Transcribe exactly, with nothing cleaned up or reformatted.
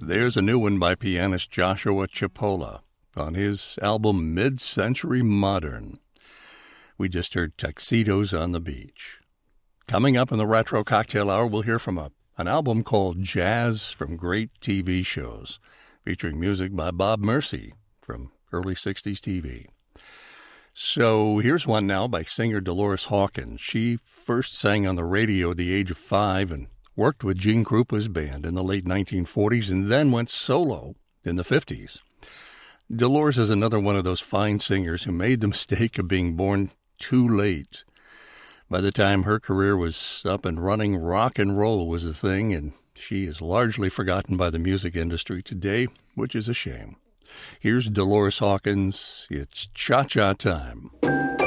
There's a new one by pianist Joshua Chipola on his album Mid-Century Modern. We just heard Tuxedos on the Beach. Coming up in the Retro Cocktail Hour, we'll hear from a, an album called Jazz from Great T V Shows, featuring music by Bob Mercy from early sixties T V. So here's one now by singer Dolores Hawkins. She first sang on the radio at the age of five and worked with Gene Krupa's band in the late nineteen forties and then went solo in the fifties. Dolores is another one of those fine singers who made the mistake of being born too late. By the time her career was up and running, rock and roll was a thing, and she is largely forgotten by the music industry today, which is a shame. Here's Dolores Hawkins. It's Cha-Cha Time.